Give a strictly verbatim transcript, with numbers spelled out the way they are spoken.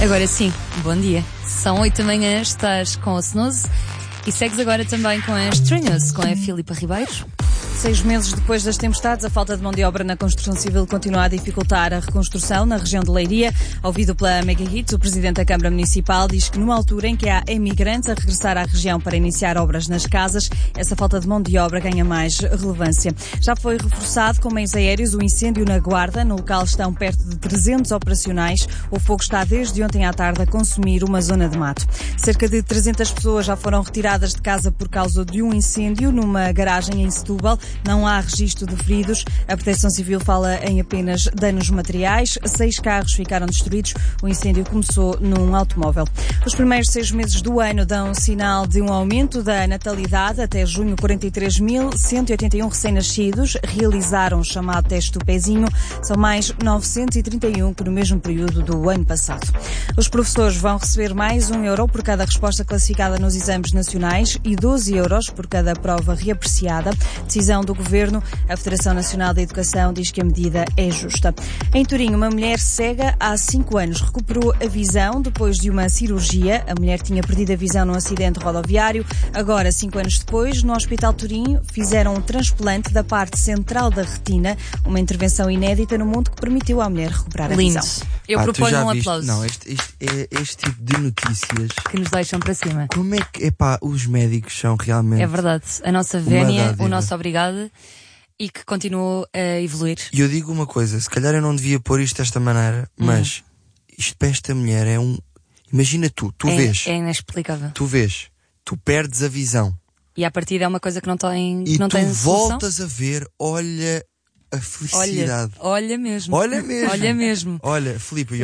Agora sim, bom dia. São oito da manhã, estás com o Snooze e segues agora também com a Extra News, com a Filipa Ribeiro. Seis meses depois das tempestades, a falta de mão de obra na construção civil continua a dificultar a reconstrução na região de Leiria. Ouvido pela Mega Hits, o presidente da Câmara Municipal diz que numa altura em que há imigrantes a regressar à região para iniciar obras nas casas, essa falta de mão de obra ganha mais relevância. Já foi reforçado com meios aéreos o incêndio na Guarda. No local estão perto de trezentos operacionais. O fogo está desde ontem à tarde a consumir uma zona de mato. Cerca de trezentas pessoas já foram retiradas de casa por causa de um incêndio numa garagem em Setúbal. Não há registro de feridos. A Proteção Civil fala em apenas danos materiais. Seis carros ficaram destruídos. O incêndio começou num automóvel. Os primeiros seis meses do ano dão sinal de um aumento da natalidade. Até junho, quarenta e três mil cento e oitenta e um recém-nascidos realizaram o chamado teste do pezinho. São mais novecentos e trinta e um que no mesmo período do ano passado. Os professores vão receber mais um euro por cada resposta classificada nos exames nacionais e doze euros por cada prova reapreciada. Decisão do Governo. A Federação Nacional da Educação diz que a medida é justa. Em Turim, uma mulher cega há cinco anos recuperou a visão depois de uma cirurgia. A mulher tinha perdido a visão num acidente rodoviário. Agora, cinco anos depois, no Hospital Turim, fizeram um transplante da parte central da retina, uma intervenção inédita no mundo que permitiu à mulher recuperar a Lindo. visão. Eu Pá, proponho um viste, aplauso. Não, este, este, é este tipo de notícias. Que nos deixam para cima. Como é que, epá, os médicos são realmente... É verdade. A nossa vénia, dádiva. o nosso obrigado e que continuou a evoluir. E eu digo uma coisa, se calhar eu não devia pôr isto desta maneira, Hum. mas isto para esta mulher é um... Imagina tu, tu é, vês, é inexplicável. tu vês, tu perdes a visão E à partida é uma coisa que não tem, que e não tu tem solução. voltas a ver, olha a Olha, felicidade. olha mesmo. Olha mesmo. Olha mesmo. Olha, Filipe,